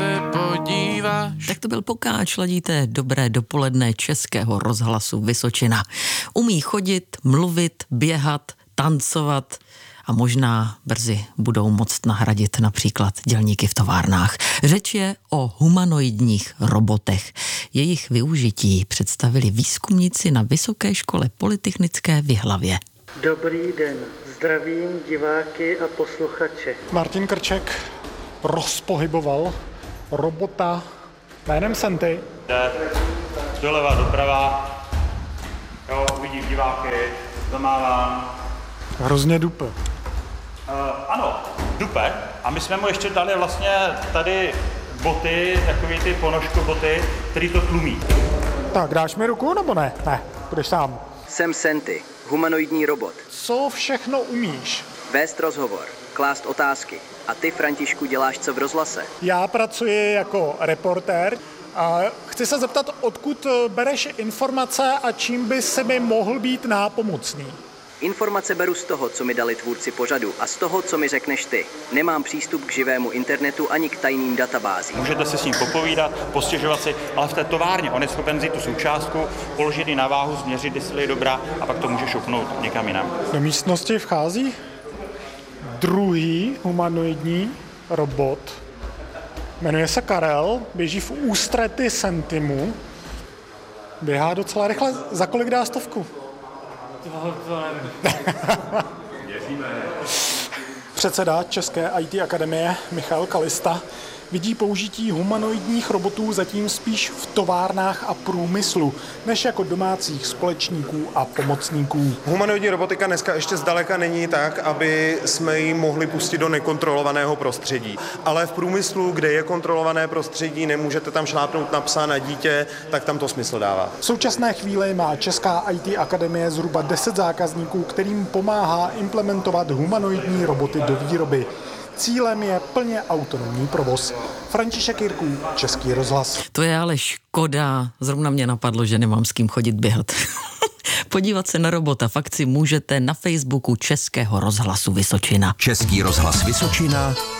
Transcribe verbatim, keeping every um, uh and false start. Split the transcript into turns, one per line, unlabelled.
se podíváš.
Tak to byl Pokáč, ladíte dobré dopoledne Českého rozhlasu Vysočina. Umí chodit, mluvit, běhat, tancovat a možná brzy budou moct nahradit například dělníky v továrnách. Řeč je o humanoidních robotech. Jejich využití představili výzkumníci na Vysoké škole polytechnické v Jihlavě.
Dobrý den, zdravím diváky a posluchače.
Martin Krček rozpohyboval robota jménem Senty.
Jde doleva, doprava, jo, uvidím diváky, zamávám.
Hrozně dupe.
Uh, ano, dupe. A my jsme mu ještě dali vlastně tady boty, takový ty ponožko boty, který to tlumí.
Tak, dáš mi ruku nebo ne? Ne, budeš sám.
Jsem Senty, humanoidní robot.
Co všechno umíš?
Vést rozhovor, klást otázky. A ty, Františku, děláš co v rozhlase?
Já pracuji jako reportér a chci se zeptat, odkud bereš informace a čím by se mi mohl být nápomocný?
Informace beru z toho, co mi dali tvůrci pořadu a z toho, co mi řekneš ty. Nemám přístup k živému internetu ani k tajným databázím.
Můžete si s ním popovídat, postěžovat si, ale v té továrně on je schopen vzít tu součástku, položit ji na váhu, změřit, jestli je dobrá a pak to může šoupnout někam jinam.
Do místnosti vchází druhý humanoidní robot. Jmenuje se Karel, běží v ústrety Sentimu. Běhá docela rychle. Za kolik dá stovku?
To, to nevím.
Předseda České í té akademie Michal Kalista vidí použití humanoidních robotů zatím spíš v továrnách a průmyslu, než jako domácích společníků a pomocníků.
Humanoidní robotika dneska ještě zdaleka není tak, aby jsme ji mohli pustit do nekontrolovaného prostředí. Ale v průmyslu, kde je kontrolované prostředí, nemůžete tam šlápnout na psa, na dítě, tak tam to smysl dává.
V současné chvíli má Česká í té akademie zhruba deset zákazníků, kterým pomáhá implementovat humanoidní roboty do výroby. Cílem je plně autonomní provoz. František Jirků, Český rozhlas.
To je ale škoda. Zrovna mě napadlo, že nemám s kým chodit běhat. Podívat se na robota v akci můžete na Facebooku Českého rozhlasu Vysočina.
Český rozhlas Vysočina